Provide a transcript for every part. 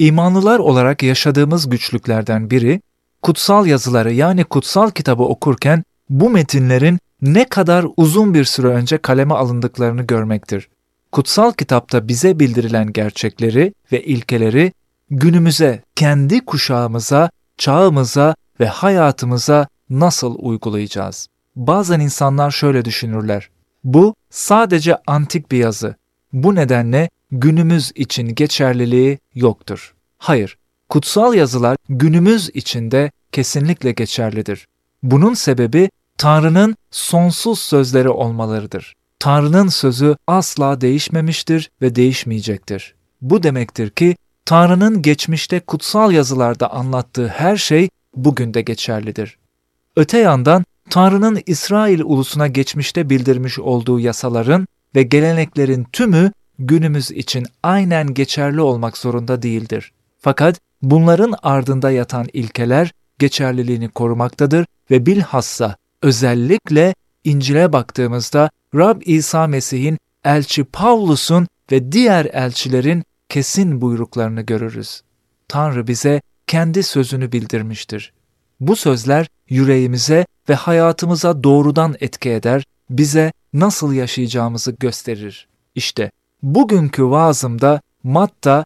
İmanlılar olarak yaşadığımız güçlüklerden biri, kutsal yazıları yani kutsal kitabı okurken bu metinlerin ne kadar uzun bir süre önce kaleme alındıklarını görmektir. Kutsal kitapta bize bildirilen gerçekleri ve ilkeleri günümüze, kendi kuşağımıza, çağımıza ve hayatımıza nasıl uygulayacağız? Bazen insanlar şöyle düşünürler: bu sadece antik bir yazı. Bu nedenle günümüz için geçerliliği yoktur. Hayır, kutsal yazılar günümüz için de kesinlikle geçerlidir. Bunun sebebi Tanrı'nın sonsuz sözleri olmalarıdır. Tanrı'nın sözü asla değişmemiştir ve değişmeyecektir. Bu demektir ki Tanrı'nın geçmişte kutsal yazılarda anlattığı her şey bugün de geçerlidir. Öte yandan Tanrı'nın İsrail ulusuna geçmişte bildirmiş olduğu yasaların ve geleneklerin tümü günümüz için aynen geçerli olmak zorunda değildir. Fakat bunların ardında yatan ilkeler geçerliliğini korumaktadır ve bilhassa özellikle İncil'e baktığımızda Rab İsa Mesih'in elçi Pavlus'un ve diğer elçilerin kesin buyruklarını görürüz. Tanrı bize kendi sözünü bildirmiştir. Bu sözler yüreğimize ve hayatımıza doğrudan etki eder, bize nasıl yaşayacağımızı gösterir. İşte bugünkü vaazımda Matta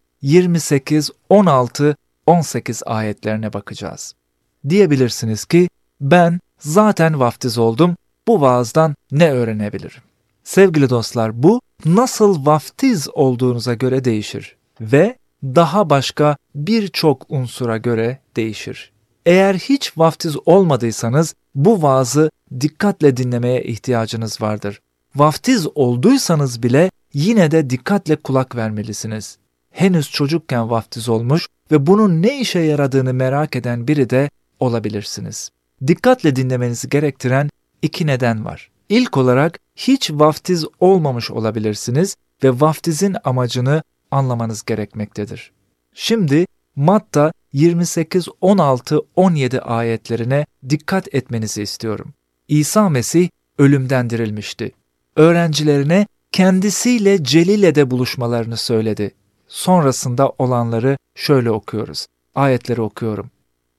28, 16, 18 ayetlerine bakacağız. Diyebilirsiniz ki ben zaten vaftiz oldum, bu vaazdan ne öğrenebilirim? Sevgili dostlar, bu nasıl vaftiz olduğunuza göre değişir ve daha başka birçok unsura göre değişir. Eğer hiç vaftiz olmadıysanız bu vaazı dikkatle dinlemeye ihtiyacınız vardır. Vaftiz olduysanız bile yine de dikkatle kulak vermelisiniz. Henüz çocukken vaftiz olmuş ve bunun ne işe yaradığını merak eden biri de olabilirsiniz. Dikkatle dinlemenizi gerektiren iki neden var. İlk olarak hiç vaftiz olmamış olabilirsiniz ve vaftizin amacını anlamanız gerekmektedir. Şimdi Matta 28, 16, 17 ayetlerine dikkat etmenizi istiyorum. İsa Mesih ölümden dirilmişti. Öğrencilerine kendisiyle Celile'de buluşmalarını söyledi. Sonrasında olanları şöyle okuyoruz. Ayetleri okuyorum.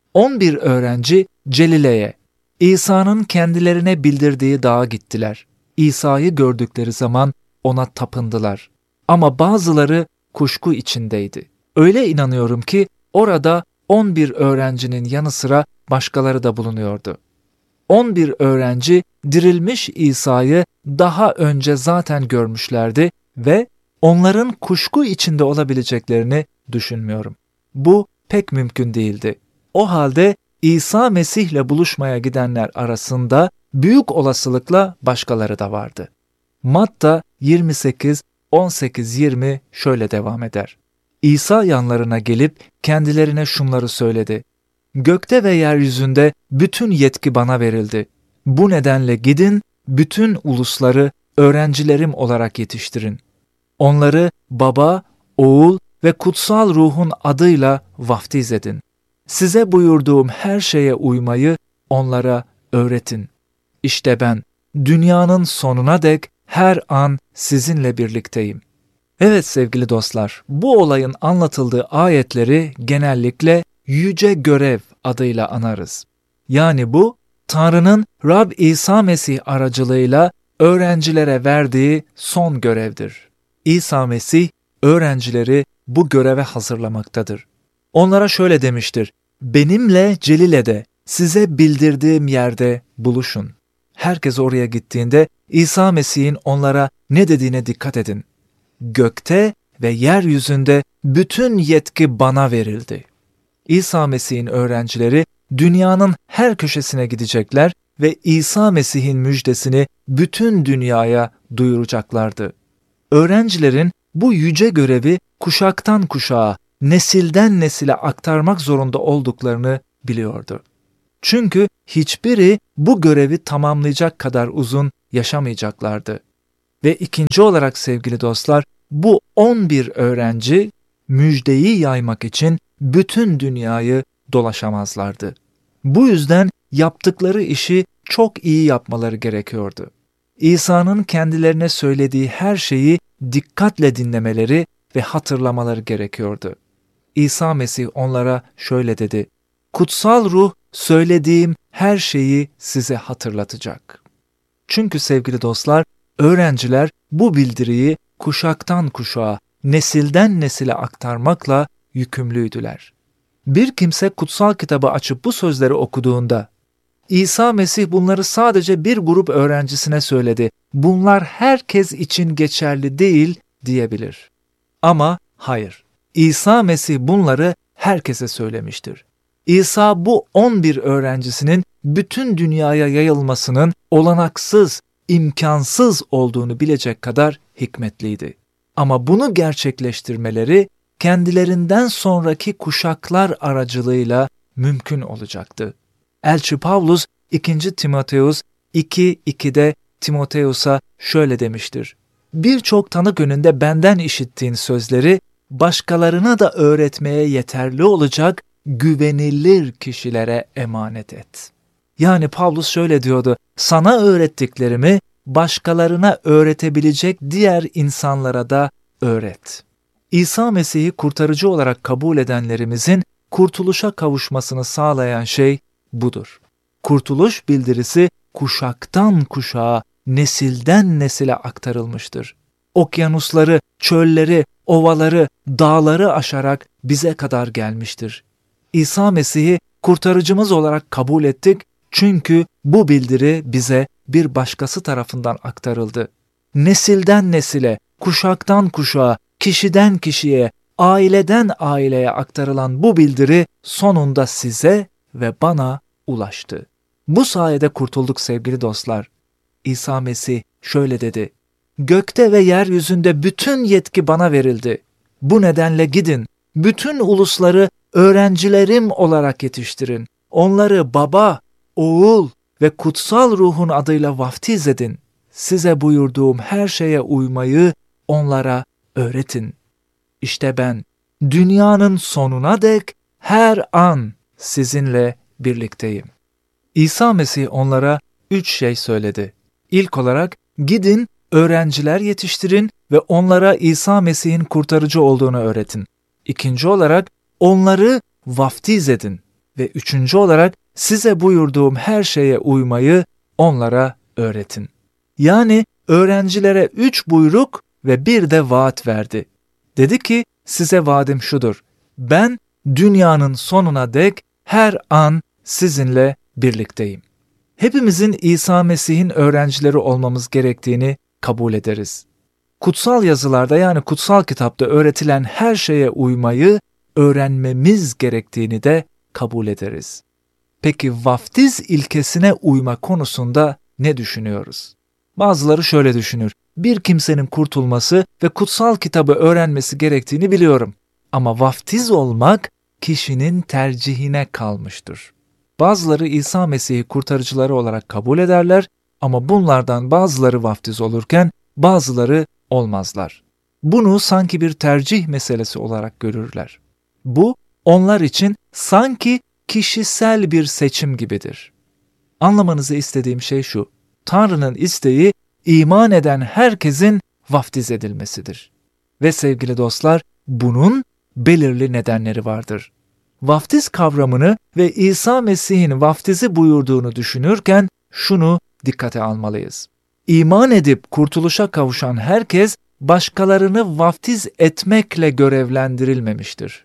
11 öğrenci Celile'ye, İsa'nın kendilerine bildirdiği dağa gittiler. İsa'yı gördükleri zaman ona tapındılar. Ama bazıları kuşku içindeydi. Öyle inanıyorum ki orada 11 öğrencinin yanı sıra başkaları da bulunuyordu. 11 öğrenci dirilmiş İsa'yı daha önce zaten görmüşlerdi ve onların kuşku içinde olabileceklerini düşünmüyorum. Bu pek mümkün değildi. O halde İsa Mesih'le buluşmaya gidenler arasında büyük olasılıkla başkaları da vardı. Matta 28, 18-20 şöyle devam eder. İsa yanlarına gelip kendilerine şunları söyledi. Gökte ve yeryüzünde bütün yetki bana verildi. Bu nedenle gidin, bütün ulusları öğrencilerim olarak yetiştirin. Onları Baba, Oğul ve Kutsal Ruh'un adıyla vaftiz edin. Size buyurduğum her şeye uymayı onlara öğretin. İşte ben dünyanın sonuna dek her an sizinle birlikteyim. Evet sevgili dostlar, bu olayın anlatıldığı ayetleri genellikle yüce görev adıyla anarız. Yani bu, Tanrı'nın Rab İsa Mesih aracılığıyla öğrencilere verdiği son görevdir. İsa Mesih, öğrencileri bu göreve hazırlamaktadır. Onlara şöyle demiştir, benimle Celile'de, size bildirdiğim yerde buluşun. Herkes oraya gittiğinde İsa Mesih'in onlara ne dediğine dikkat edin. Gökte ve yeryüzünde bütün yetki bana verildi. İsa Mesih'in öğrencileri dünyanın her köşesine gidecekler ve İsa Mesih'in müjdesini bütün dünyaya duyuracaklardı. Öğrencilerin bu yüce görevi kuşaktan kuşağa, nesilden nesile aktarmak zorunda olduklarını biliyordu. Çünkü hiçbiri bu görevi tamamlayacak kadar uzun yaşamayacaklardı. Ve ikinci olarak sevgili dostlar, bu 11 öğrenci müjdeyi yaymak için bütün dünyayı dolaşamazlardı. Bu yüzden yaptıkları işi çok iyi yapmaları gerekiyordu. İsa'nın kendilerine söylediği her şeyi dikkatle dinlemeleri ve hatırlamaları gerekiyordu. İsa Mesih onlara şöyle dedi: "Kutsal Ruh söylediğim her şeyi size hatırlatacak." Çünkü sevgili dostlar, öğrenciler bu bildiriyi kuşaktan kuşağa, nesilden nesile aktarmakla yükümlüydüler. Bir kimse kutsal kitabı açıp bu sözleri okuduğunda, İsa Mesih bunları sadece bir grup öğrencisine söyledi, bunlar herkes için geçerli değil diyebilir. Ama hayır, İsa Mesih bunları herkese söylemiştir. İsa bu 11 öğrencisinin bütün dünyaya yayılmasının olanaksız, imkansız olduğunu bilecek kadar hikmetliydi. Ama bunu gerçekleştirmeleri kendilerinden sonraki kuşaklar aracılığıyla mümkün olacaktı. Elçi Pavlus 2. Timoteus 2:2'de Timoteus'a şöyle demiştir: "Birçok tanık önünde benden işittiğin sözleri başkalarına da öğretmeye yeterli olacak güvenilir kişilere emanet et." Yani Pavlus şöyle diyordu: sana öğrettiklerimi başkalarına öğretebilecek diğer insanlara da öğret. İsa Mesih'i kurtarıcı olarak kabul edenlerimizin kurtuluşa kavuşmasını sağlayan şey budur. Kurtuluş bildirisi kuşaktan kuşağa, nesilden nesile aktarılmıştır. Okyanusları, çölleri, ovaları, dağları aşarak bize kadar gelmiştir. İsa Mesih'i kurtarıcımız olarak kabul ettik çünkü bu bildiri bize bir başkası tarafından aktarıldı. Nesilden nesile, kuşaktan kuşağa, kişiden kişiye, aileden aileye aktarılan bu bildiri sonunda size ve bana ulaştı. Bu sayede kurtulduk sevgili dostlar. İsa Mesih şöyle dedi: "Gökte ve yeryüzünde bütün yetki bana verildi. Bu nedenle gidin, bütün ulusları öğrencilerim olarak yetiştirin. Onları Baba, Oğul ve Kutsal Ruh'un adıyla vaftiz edin. Size buyurduğum her şeye uymayı onlara öğretin. İşte ben dünyanın sonuna dek her an sizinle birlikteyim." İsa Mesih onlara 3 şey söyledi. İlk olarak gidin, öğrenciler yetiştirin ve onlara İsa Mesih'in kurtarıcı olduğunu öğretin. İkinci olarak onları vaftiz edin ve üçüncü olarak size buyurduğum her şeye uymayı onlara öğretin. Yani öğrencilere 3 buyruk ve bir de vaat verdi. Dedi ki, size vaadim şudur: ben dünyanın sonuna dek her an sizinle birlikteyim. Hepimizin İsa Mesih'in öğrencileri olmamız gerektiğini kabul ederiz. Kutsal yazılarda, yani kutsal kitapta öğretilen her şeye uymayı öğrenmemiz gerektiğini de kabul ederiz. Peki vaftiz ilkesine uyma konusunda ne düşünüyoruz? Bazıları şöyle düşünür: bir kimsenin kurtulması ve kutsal kitabı öğrenmesi gerektiğini biliyorum. Ama vaftiz olmak kişinin tercihine kalmıştır. Bazıları İsa Mesih'i kurtarıcıları olarak kabul ederler ama bunlardan bazıları vaftiz olurken bazıları olmazlar. Bunu sanki bir tercih meselesi olarak görürler. Bu onlar için sanki kişisel bir seçim gibidir. Anlamanızı istediğim şey şu: Tanrı'nın isteği iman eden herkesin vaftiz edilmesidir. Ve sevgili dostlar, bunun belirli nedenleri vardır. Vaftiz kavramını ve İsa Mesih'in vaftizi buyurduğunu düşünürken şunu dikkate almalıyız. İman edip kurtuluşa kavuşan herkes başkalarını vaftiz etmekle görevlendirilmemiştir.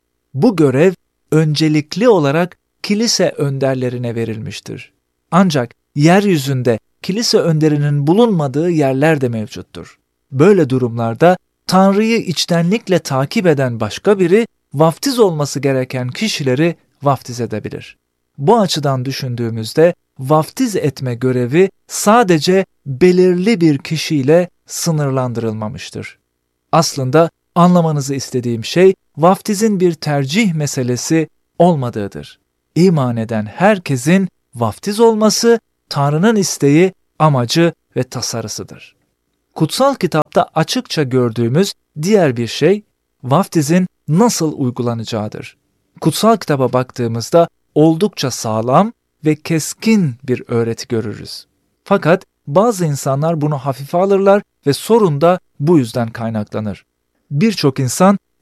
Bu görev öncelikli olarak kilise önderlerine verilmiştir. Ancak yeryüzünde kilise önderinin bulunmadığı yerler de mevcuttur. Böyle durumlarda Tanrı'yı içtenlikle takip eden başka biri vaftiz olması gereken kişileri vaftiz edebilir. Bu açıdan düşündüğümüzde vaftiz etme görevi sadece belirli bir kişiyle sınırlandırılmamıştır. Aslında anlamanızı istediğim şey vaftizin bir tercih meselesi olmadığıdır. İman eden herkesin vaftiz olması Tanrı'nın isteği, amacı ve tasarısıdır. Kutsal kitapta açıkça gördüğümüz diğer bir şey vaftizin nasıl uygulanacağıdır. Kutsal kitaba baktığımızda oldukça sağlam ve keskin bir öğreti görürüz. Fakat bazı insanlar bunu hafife alırlar ve sorun da bu yüzden kaynaklanır. Birçok insan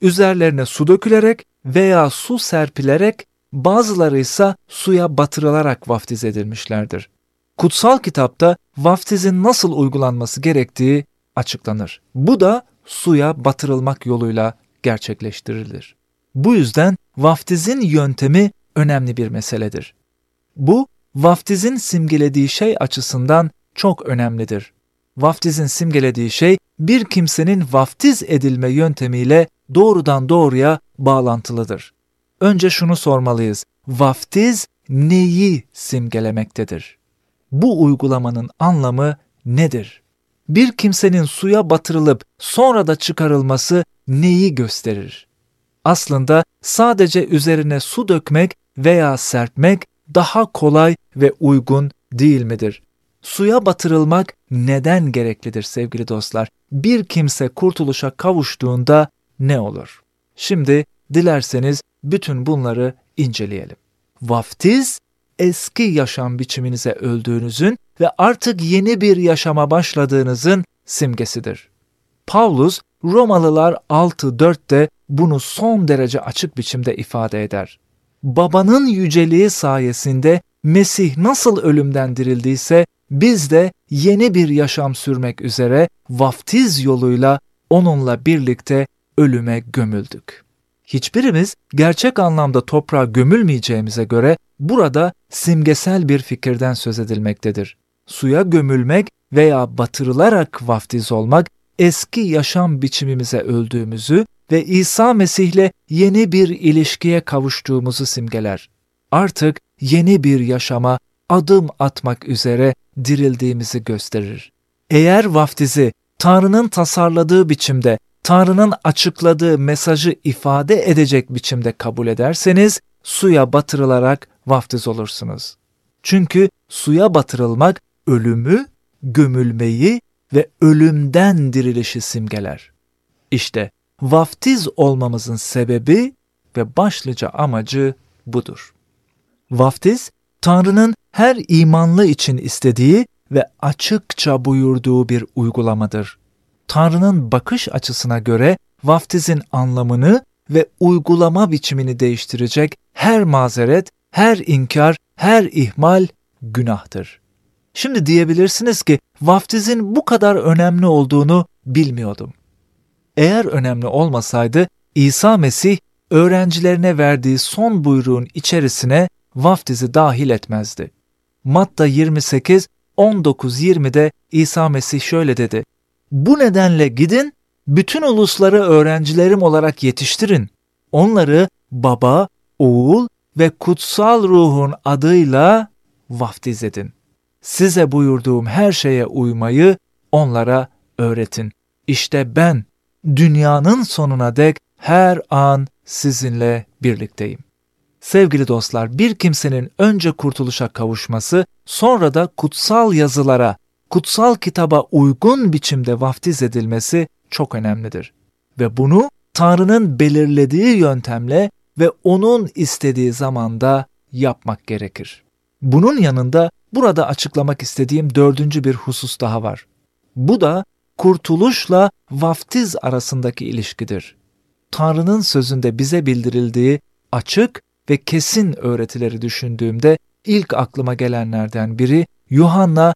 üzerlerine su dökülerek veya su serpilerek, bazıları ise suya batırılarak vaftiz edilmişlerdir. Kutsal kitapta vaftizin nasıl uygulanması gerektiği açıklanır. Bu da suya batırılmak yoluyla gerçekleştirilir. Bu yüzden vaftizin yöntemi önemli bir meseledir. Bu, vaftizin simgelediği şey açısından çok önemlidir. Vaftizin simgelediği şey, bir kimsenin vaftiz edilme yöntemiyle doğrudan doğruya bağlantılıdır. Önce şunu sormalıyız: vaftiz neyi simgelemektedir? Bu uygulamanın anlamı nedir? Bir kimsenin suya batırılıp sonra da çıkarılması neyi gösterir? Aslında sadece üzerine su dökmek veya serpmek daha kolay ve uygun değil midir? Suya batırılmak neden gereklidir sevgili dostlar? Bir kimse kurtuluşa kavuştuğunda ne olur? Şimdi dilerseniz bütün bunları inceleyelim. Vaftiz, eski yaşam biçiminize öldüğünüzün ve artık yeni bir yaşama başladığınızın simgesidir. Pavlus, Romalılar 6:4'te bunu son derece açık biçimde ifade eder. Babanın yüceliği sayesinde Mesih nasıl ölümden dirildiyse, biz de yeni bir yaşam sürmek üzere vaftiz yoluyla onunla birlikte ölüme gömüldük. Hiçbirimiz gerçek anlamda toprağa gömülmeyeceğimize göre burada simgesel bir fikirden söz edilmektedir. Suya gömülmek veya batırılarak vaftiz olmak, eski yaşam biçimimize öldüğümüzü ve İsa Mesih'le yeni bir ilişkiye kavuştuğumuzu simgeler. Artık yeni bir yaşama adım atmak üzere dirildiğimizi gösterir. Eğer vaftizi Tanrı'nın tasarladığı biçimde, Tanrı'nın açıkladığı mesajı ifade edecek biçimde kabul ederseniz, suya batırılarak vaftiz olursunuz. Çünkü suya batırılmak ölümü, gömülmeyi ve ölümden dirilişi simgeler. İşte vaftiz olmamızın sebebi ve başlıca amacı budur. Vaftiz, Tanrı'nın her imanlı için istediği ve açıkça buyurduğu bir uygulamadır. Tanrı'nın bakış açısına göre vaftizin anlamını ve uygulama biçimini değiştirecek her mazeret, her inkar, her ihmal günahtır. Şimdi diyebilirsiniz ki vaftizin bu kadar önemli olduğunu bilmiyordum. Eğer önemli olmasaydı İsa Mesih öğrencilerine verdiği son buyruğun içerisine vaftizi dahil etmezdi. Matta 28, 19-20'de İsa Mesih şöyle dedi: "Bu nedenle gidin, bütün ulusları öğrencilerim olarak yetiştirin. Onları Baba, Oğul ve Kutsal Ruh'un adıyla vaftiz edin. Size buyurduğum her şeye uymayı onlara öğretin. İşte ben dünyanın sonuna dek her an sizinle birlikteyim." Sevgili dostlar, bir kimsenin önce kurtuluşa kavuşması, sonra da kutsal yazılara, kutsal kitaba uygun biçimde vaftiz edilmesi çok önemlidir. Ve bunu Tanrı'nın belirlediği yöntemle ve O'nun istediği zamanda yapmak gerekir. Bunun yanında burada açıklamak istediğim dördüncü bir husus daha var. Bu da kurtuluşla vaftiz arasındaki ilişkidir. Tanrı'nın sözünde bize bildirildiği açık ve kesin öğretileri düşündüğümde ilk aklıma gelenlerden biri Yuhanna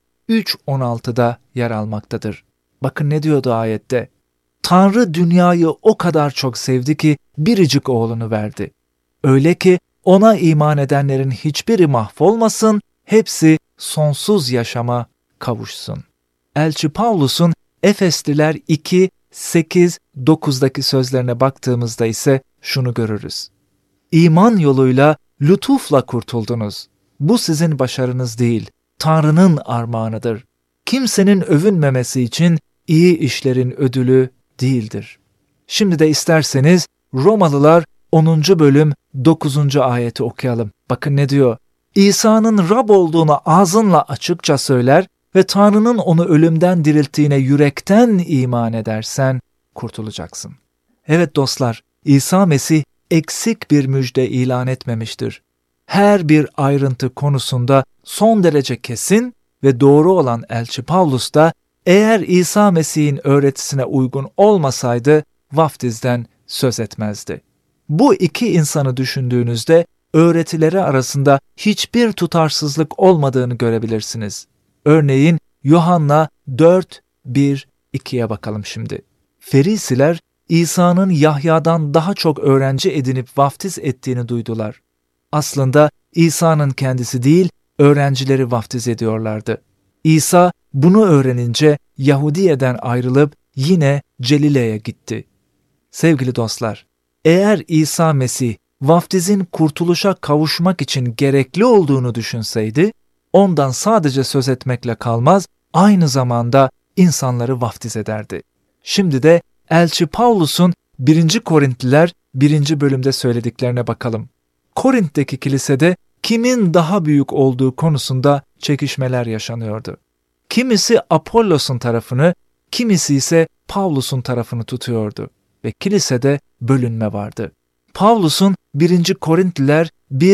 3:16'da yer almaktadır. Bakın ne diyordu ayette? "Tanrı dünyayı o kadar çok sevdi ki biricik oğlunu verdi. Öyle ki ona iman edenlerin hiçbiri mahvolmasın, hepsi sonsuz yaşama kavuşsun." Elçi Pavlus'un Efesliler 2, 8, 9'daki sözlerine baktığımızda ise şunu görürüz: "İman yoluyla lütufla kurtuldunuz. Bu sizin başarınız değil, Tanrı'nın armağanıdır. Kimsenin övünmemesi için iyi işlerin ödülü değildir." Şimdi de isterseniz Romalılar 10. bölüm 9. ayeti okuyalım. Bakın ne diyor? "İsa'nın Rab olduğunu ağzınla açıkça söyler ve Tanrı'nın onu ölümden dirilttiğine yürekten iman edersen kurtulacaksın." Evet dostlar, İsa Mesih eksik bir müjde ilan etmemiştir. Her bir ayrıntı konusunda son derece kesin ve doğru olan Elçi Pavlus da eğer İsa Mesih'in öğretisine uygun olmasaydı vaftizden söz etmezdi. Bu iki insanı düşündüğünüzde öğretileri arasında hiçbir tutarsızlık olmadığını görebilirsiniz. Örneğin Yuhanna 4:1-2'ye bakalım şimdi. Ferisiler İsa'nın Yahya'dan daha çok öğrenci edinip vaftiz ettiğini duydular. Aslında İsa'nın kendisi değil, öğrencileri vaftiz ediyorlardı. İsa bunu öğrenince Yahudiye'den ayrılıp yine Celile'ye gitti. Sevgili dostlar, eğer İsa Mesih vaftizin kurtuluşa kavuşmak için gerekli olduğunu düşünseydi, ondan sadece söz etmekle kalmaz, aynı zamanda insanları vaftiz ederdi. Şimdi de Elçi Pavlus'un 1. Korintliler 1. bölümde söylediklerine bakalım. Korint'teki kilisede kimin daha büyük olduğu konusunda çekişmeler yaşanıyordu. Kimisi Apollos'un tarafını, kimisi ise Pavlus'un tarafını tutuyordu ve kilisede bölünme vardı. Pavlus'un 1. Korintliler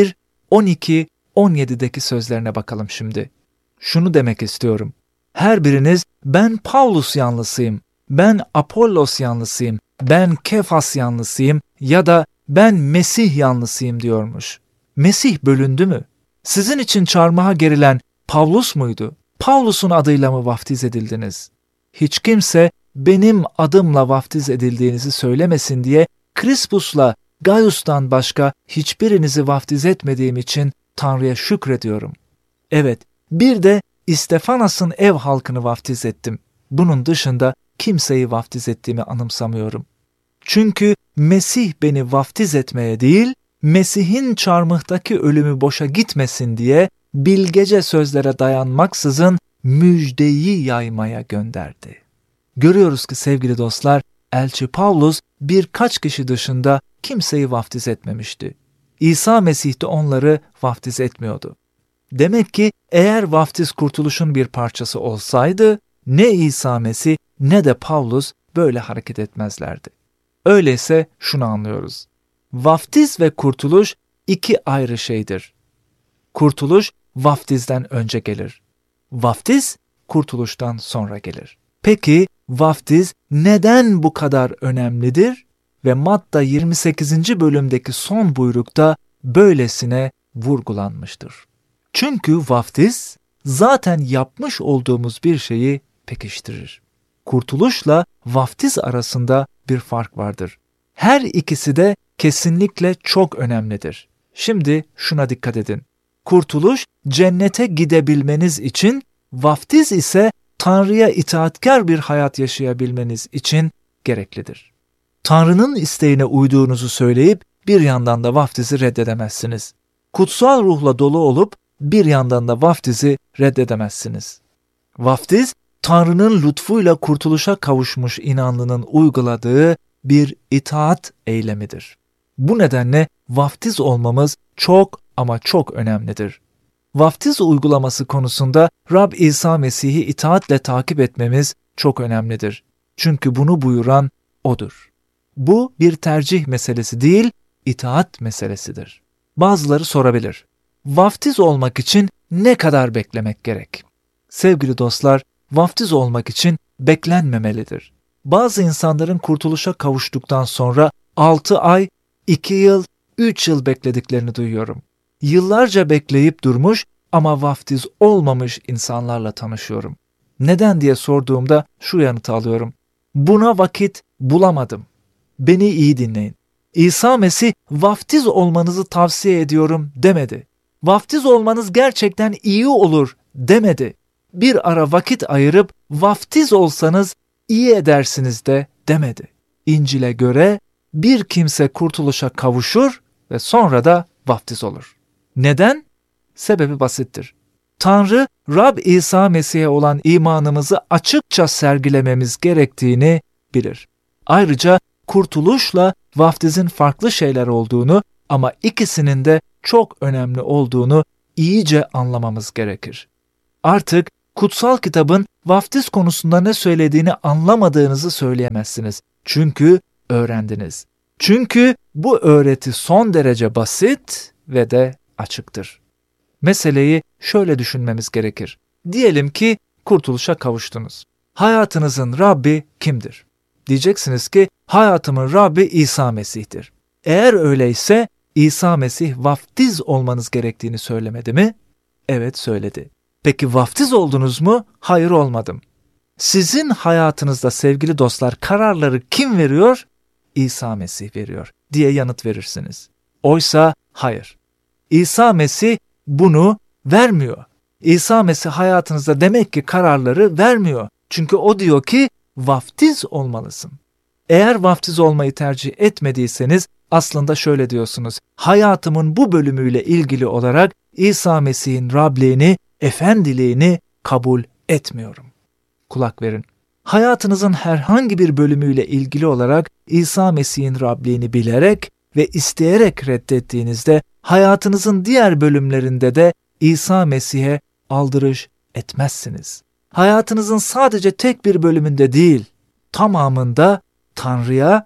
1:12-17'deki sözlerine bakalım şimdi. Şunu demek istiyorum. Her biriniz ben Pavlus yanlısıyım, ben Apollos yanlısıyım, ben Kefas yanlısıyım ya da ben Mesih yanlısıyım diyormuş. Mesih bölündü mü? Sizin için çarmıha gerilen Pavlus muydu? Pavlus'un adıyla mı vaftiz edildiniz? Hiç kimse benim adımla vaftiz edildiğinizi söylemesin diye Krispus'la Gaius'tan başka hiçbirinizi vaftiz etmediğim için Tanrı'ya şükrediyorum. Evet, bir de İstefanas'ın ev halkını vaftiz ettim. Bunun dışında kimseyi vaftiz ettiğimi anımsamıyorum. Çünkü Mesih beni vaftiz etmeye değil, Mesih'in çarmıhtaki ölümü boşa gitmesin diye bilgece sözlere dayanmaksızın müjdeyi yaymaya gönderdi. Görüyoruz ki sevgili dostlar, Elçi Pavlus birkaç kişi dışında kimseyi vaftiz etmemişti. İsa Mesih de onları vaftiz etmiyordu. Demek ki eğer vaftiz kurtuluşun bir parçası olsaydı, ne İsa Mesih ne de Pavlus böyle hareket etmezlerdi. Öyleyse şunu anlıyoruz. Vaftiz ve kurtuluş iki ayrı şeydir. Kurtuluş vaftizden önce gelir. Vaftiz kurtuluştan sonra gelir. Peki vaftiz neden bu kadar önemlidir? Ve Matta 28. bölümdeki son buyrukta böylesine vurgulanmıştır. Çünkü vaftiz zaten yapmış olduğumuz bir şeyi pekiştirir. Kurtuluşla vaftiz arasında bir fark vardır. Her ikisi de kesinlikle çok önemlidir. Şimdi şuna dikkat edin. Kurtuluş cennete gidebilmeniz için, vaftiz ise Tanrı'ya itaatkar bir hayat yaşayabilmeniz için gereklidir. Tanrı'nın isteğine uyduğunuzu söyleyip bir yandan da vaftizi reddedemezsiniz. Kutsal ruhla dolu olup bir yandan da vaftizi reddedemezsiniz. Vaftiz, Tanrı'nın lütfuyla kurtuluşa kavuşmuş inanlının uyguladığı bir itaat eylemidir. Bu nedenle vaftiz olmamız çok ama çok önemlidir. Vaftiz uygulaması konusunda Rab İsa Mesih'i itaatle takip etmemiz çok önemlidir. Çünkü bunu buyuran O'dur. Bu bir tercih meselesi değil, itaat meselesidir. Bazıları sorabilir. Vaftiz olmak için ne kadar beklemek gerek? Sevgili dostlar, vaftiz olmak için beklenmemelidir. Bazı insanların kurtuluşa kavuştuktan sonra 6 ay, 2 yıl, 3 yıl beklediklerini duyuyorum. Yıllarca bekleyip durmuş ama vaftiz olmamış insanlarla tanışıyorum. Neden diye sorduğumda şu yanıtı alıyorum. Buna vakit bulamadım. Beni iyi dinleyin. İsa Mesih vaftiz olmanızı tavsiye ediyorum demedi. Vaftiz olmanız gerçekten iyi olur demedi. Bir ara vakit ayırıp vaftiz olsanız iyi edersiniz de demedi. İncil'e göre bir kimse kurtuluşa kavuşur ve sonra da vaftiz olur. Neden? Sebebi basittir. Tanrı, Rab İsa Mesih'e olan imanımızı açıkça sergilememiz gerektiğini bilir. Ayrıca kurtuluşla vaftizin farklı şeyler olduğunu ama ikisinin de çok önemli olduğunu iyice anlamamız gerekir. Artık kutsal kitabın vaftiz konusunda ne söylediğini anlamadığınızı söyleyemezsiniz. Çünkü öğrendiniz. Çünkü bu öğreti son derece basit ve de açıktır. Meseleyi şöyle düşünmemiz gerekir. Diyelim ki kurtuluşa kavuştunuz. Hayatınızın Rabbi kimdir? Diyeceksiniz ki hayatımın Rabbi İsa Mesih'tir. Eğer öyleyse İsa Mesih vaftiz olmanız gerektiğini söylemedi mi? Evet, söyledi. Peki vaftiz oldunuz mu? Hayır, olmadım. Sizin hayatınızda sevgili dostlar kararları kim veriyor? İsa Mesih veriyor diye yanıt verirsiniz. Oysa hayır. İsa Mesih bunu vermiyor. İsa Mesih hayatınızda demek ki kararları vermiyor. Çünkü o diyor ki vaftiz olmalısın. Eğer vaftiz olmayı tercih etmediyseniz aslında şöyle diyorsunuz. Hayatımın bu bölümüyle ilgili olarak İsa Mesih'in Rabliğini, efendiliğini kabul etmiyorum. Kulak verin. Hayatınızın herhangi bir bölümüyle ilgili olarak İsa Mesih'in Rabliğini bilerek ve isteyerek reddettiğinizde hayatınızın diğer bölümlerinde de İsa Mesih'e aldırış etmezsiniz. Hayatınızın sadece tek bir bölümünde değil, tamamında Tanrı'ya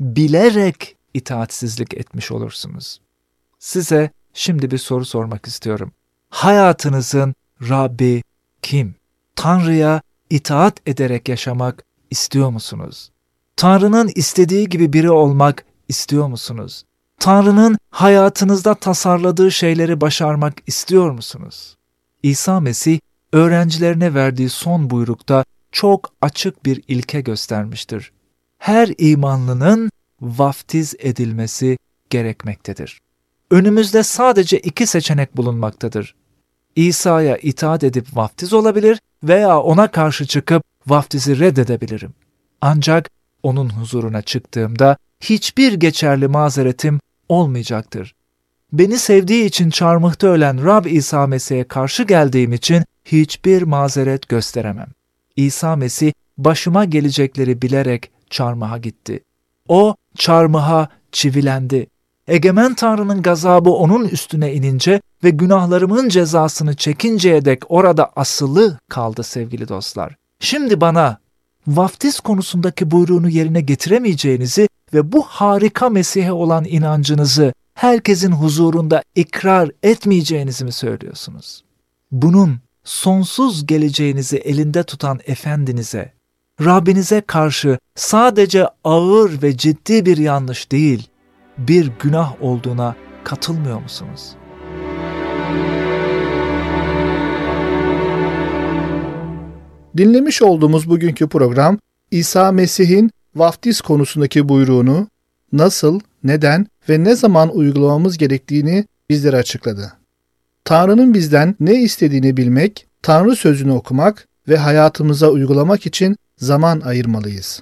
bilerek itaatsizlik etmiş olursunuz. Size şimdi bir soru sormak istiyorum. Hayatınızın Rabbi kim? Tanrı'ya itaat ederek yaşamak istiyor musunuz? Tanrı'nın istediği gibi biri olmak istiyor musunuz? Tanrı'nın hayatınızda tasarladığı şeyleri başarmak istiyor musunuz? İsa Mesih öğrencilerine verdiği son buyrukta çok açık bir ilke göstermiştir. Her imanlının vaftiz edilmesi gerekmektedir. Önümüzde sadece 2 seçenek bulunmaktadır. İsa'ya itaat edip vaftiz olabilir veya ona karşı çıkıp vaftizi reddedebilirim. Ancak onun huzuruna çıktığımda hiçbir geçerli mazeretim olmayacaktır. Beni sevdiği için çarmıhta ölen Rab İsa Mesih'e karşı geldiğim için hiçbir mazeret gösteremem. İsa Mesih başıma gelecekleri bilerek çarmıha gitti. O çarmıha çivilendi. Egemen Tanrı'nın gazabı onun üstüne inince ve günahlarımın cezasını çekinceye dek orada asılı kaldı sevgili dostlar. Şimdi bana vaftiz konusundaki buyruğunu yerine getiremeyeceğinizi ve bu harika Mesih'e olan inancınızı herkesin huzurunda ikrar etmeyeceğinizi mi söylüyorsunuz? Bunun sonsuz geleceğinizi elinde tutan Efendinize, Rabbinize karşı sadece ağır ve ciddi bir yanlış değil, bir günah olduğuna katılmıyor musunuz? Dinlemiş olduğumuz bugünkü program, İsa Mesih'in vaftiz konusundaki buyruğunu nasıl, neden ve ne zaman uygulamamız gerektiğini bizlere açıkladı. Tanrı'nın bizden ne istediğini bilmek, Tanrı sözünü okumak ve hayatımıza uygulamak için zaman ayırmalıyız.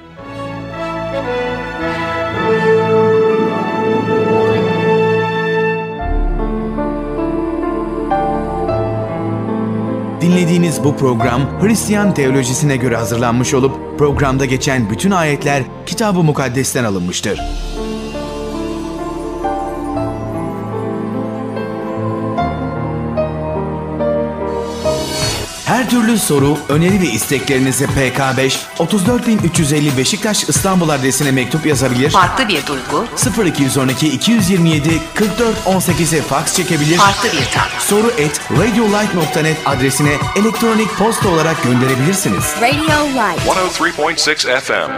Dinlediğiniz bu program Hristiyan teolojisine göre hazırlanmış olup programda geçen bütün ayetler Kitab-ı Mukaddes'ten alınmıştır. Her türlü soru, öneri ve isteklerinizi PK5 34350 Beşiktaş İstanbul adresine mektup yazabilir. Farklı bir duygu. 0212 227 44 18'e faks çekebilir. Farklı bir tat. soru@radiolight.net adresine elektronik posta olarak gönderebilirsiniz. Radio Light 103.6 FM.